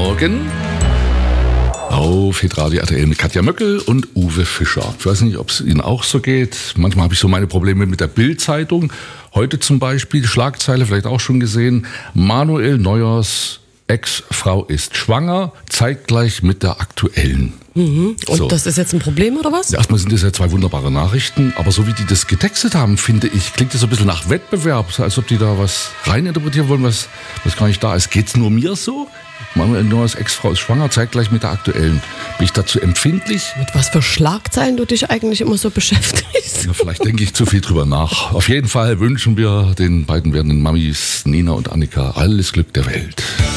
Morgen auf Hitradio RTL mit Katja Möckel und Uwe Fischer. Ich weiß nicht, ob es Ihnen auch so geht. Manchmal habe ich so meine Probleme mit der Bild-Zeitung. Heute zum Beispiel, Schlagzeile vielleicht auch schon gesehen, Manuel Neuers Ex-Frau ist schwanger, zeitgleich mit der aktuellen. Und So. das ist jetzt ein Problem, oder was? Ja, erstmal sind das ja zwei wunderbare Nachrichten, aber so wie die das getextet haben, finde ich, klingt das so ein bisschen nach Wettbewerb, so als ob die da was reininterpretieren wollen, was gar nicht da ist. Geht's nur mir so? Manuel Neuers Ex-Frau ist schwanger, zeitgleich mit der aktuellen. Bin ich dazu empfindlich? Mit was für Schlagzeilen du dich eigentlich immer so beschäftigst? Ja, vielleicht denke ich zu viel drüber nach. Auf jeden Fall wünschen wir den beiden werdenden Mamis, Nina und Annika, alles Glück der Welt.